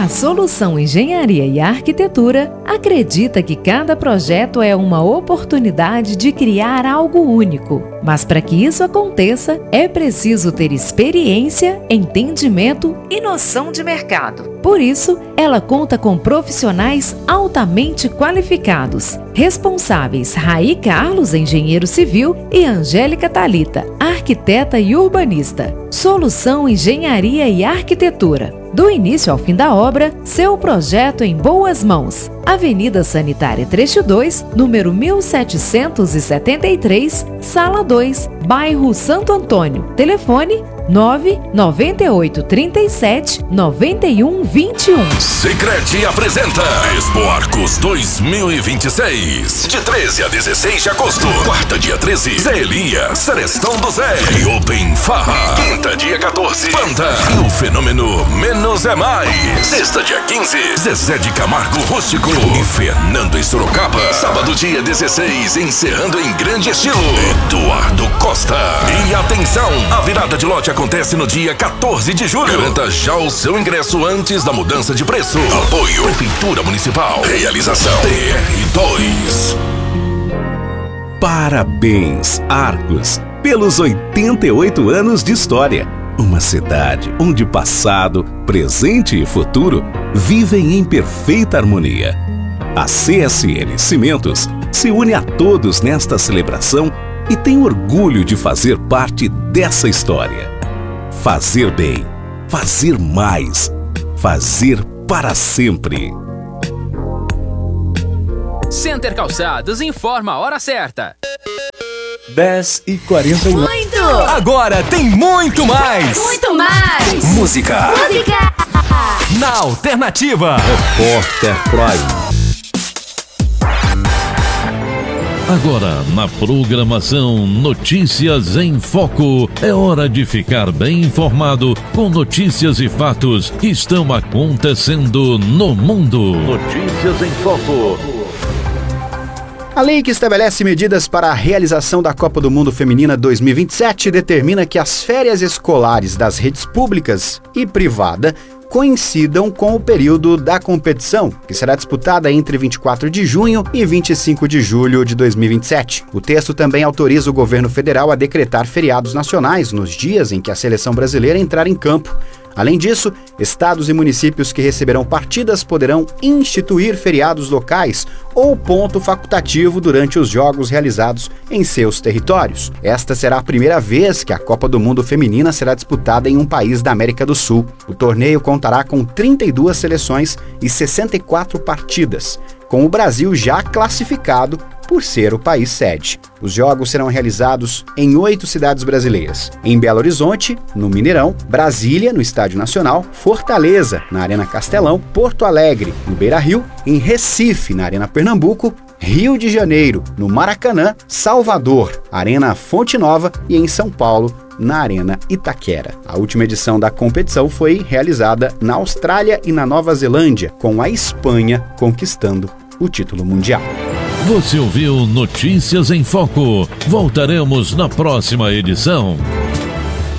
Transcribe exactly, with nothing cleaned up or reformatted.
Solução Engenharia e Arquitetura acredita que cada projeto é uma oportunidade de criar algo único. Mas para que isso aconteça, é preciso ter experiência, entendimento e noção de mercado. Por isso, ela conta com profissionais altamente qualificados, responsáveis Raí Carlos, engenheiro civil, e Angélica Thalita, arquiteta e urbanista. Solução Engenharia e Arquitetura. Do início ao fim da obra, seu projeto em boas mãos. Avenida Sanitária Trecho dois, número mil setecentos e setenta e três, Sala dois, bairro Santo Antônio. Telefone nove nove oito três sete nove um dois um. Sicredi apresenta Expo Arcos dois mil e vinte e seis. De treze a dezesseis de agosto. Quarta, dia treze, Zé Elias, Serestão do Zé e Open Farra. Quinta, dia quatorze, Banda e o fenômeno Menos é Mais. Sexta, dia quinze, Zezé de Camargo Rústico e Fernando em Sorocaba. Sábado, dia dezesseis, encerrando em grande estilo, Eduardo Costa. E atenção, a virada de lote acontece no dia quatorze de julho. Garanta já o seu ingresso antes da mudança de preço. Apoio Prefeitura Municipal. Realização T R dois. Parabéns, Arcos, pelos oitenta e oito anos de história. Uma cidade onde passado, presente e futuro vivem em perfeita harmonia. A C S N Cimentos se une a todos nesta celebração e tem orgulho de fazer parte dessa história. Fazer bem, fazer mais, fazer para sempre. Center Calçados informa a hora certa. dez e quarenta e nove. Muito! Agora tem muito mais! Muito mais! Música! Música! Na Alternativa! Repórter Prime. Agora, na programação Notícias em Foco, é hora de ficar bem informado com notícias e fatos que estão acontecendo no mundo. Notícias em Foco. A lei que estabelece medidas para a realização da Copa do Mundo Feminina dois mil e vinte e sete determina que as férias escolares das redes públicas e privada coincidam com o período da competição, que será disputada entre vinte e quatro de junho e vinte e cinco de julho de dois mil e vinte e sete. O texto também autoriza o governo federal a decretar feriados nacionais nos dias em que a seleção brasileira entrar em campo. Além disso, estados e municípios que receberão partidas poderão instituir feriados locais ou ponto facultativo durante os jogos realizados em seus territórios. Esta será a primeira vez que a Copa do Mundo Feminina será disputada em um país da América do Sul. O torneio contará com trinta e duas seleções e sessenta e quatro partidas, com o Brasil já classificado por ser o país sede. Os jogos serão realizados em oito cidades brasileiras: em Belo Horizonte, no Mineirão; Brasília, no Estádio Nacional; Fortaleza, na Arena Castelão; Porto Alegre, no Beira-Rio; em Recife, na Arena Pernambuco; Rio de Janeiro, no Maracanã; Salvador, Arena Fonte Nova; e em São Paulo, na Arena Itaquera. A última edição da competição foi realizada na Austrália e na Nova Zelândia, com a Espanha conquistando o título mundial. Você ouviu Notícias em Foco. Voltaremos na próxima edição.